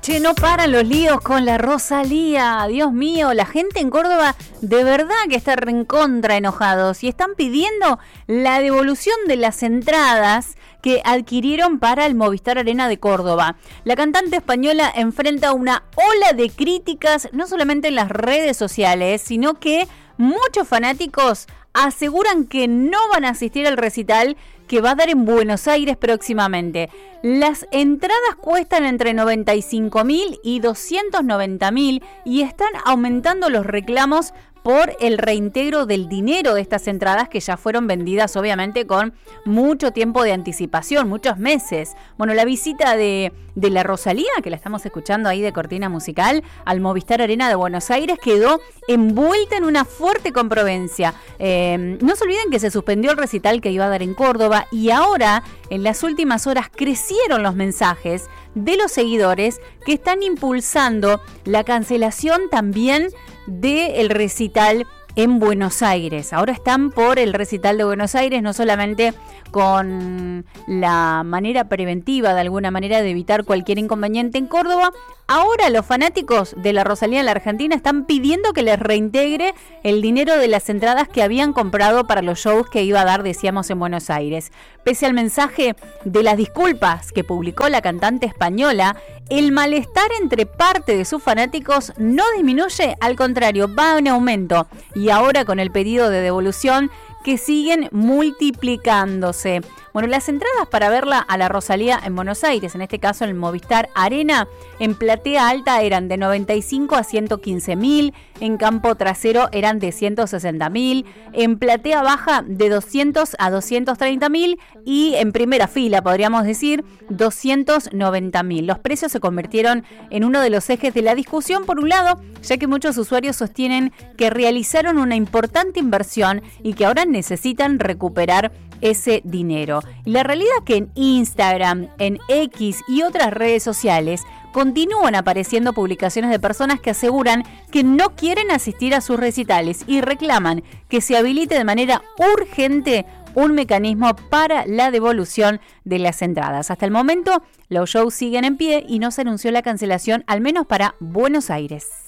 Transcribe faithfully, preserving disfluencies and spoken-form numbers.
Che, no paran los líos con la Rosalía. Dios mío, la gente en Córdoba de verdad que está recontra enojados y están pidiendo la devolución de las entradas que adquirieron para el Movistar Arena de Córdoba. La cantante española enfrenta una ola de críticas, no solamente en las redes sociales, sino que muchos fanáticos aseguran que no van a asistir al recital que va a dar en Buenos Aires próximamente. Las entradas cuestan entre noventa y cinco mil y doscientos noventa mil y están aumentando los reclamos por el reintegro del dinero de estas entradas que ya fueron vendidas obviamente con mucho tiempo de anticipación, muchos meses. Bueno, la visita de, de la Rosalía, que la estamos escuchando ahí de cortina musical, al Movistar Arena de Buenos Aires quedó envuelta en una fuerte comprovencia. Eh, no se olviden que se suspendió el recital que iba a dar en Córdoba y ahora, en las últimas horas, crecieron los mensajes de los seguidores que están impulsando la cancelación también del recital en Buenos Aires. Ahora están por el recital de Buenos Aires, no solamente con la manera preventiva, de alguna manera, de evitar cualquier inconveniente en Córdoba. Ahora los fanáticos de la Rosalía en la Argentina están pidiendo que les reintegre el dinero de las entradas que habían comprado para los shows que iba a dar, decíamos, en Buenos Aires. Pese al mensaje de las disculpas que publicó la cantante española, el malestar entre parte de sus fanáticos no disminuye, al contrario, va en aumento. Y ahora con el pedido de devolución que siguen multiplicándose. Bueno, las entradas para verla a la Rosalía en Buenos Aires, en este caso en el Movistar Arena, en platea alta eran de noventa y cinco a ciento quince mil, en campo trasero eran de ciento sesenta mil, en platea baja de doscientos a doscientos treinta mil y en primera fila, podríamos decir, doscientos noventa mil. Los precios se convirtieron en uno de los ejes de la discusión, por un lado, ya que muchos usuarios sostienen que realizaron una importante inversión y que ahora necesitan recuperar ese dinero. Y la realidad es que en Instagram, en X y otras redes sociales continúan apareciendo publicaciones de personas que aseguran que no quieren asistir a sus recitales y reclaman que se habilite de manera urgente un mecanismo para la devolución de las entradas. Hasta el momento, los shows siguen en pie y no se anunció la cancelación, al menos para Buenos Aires.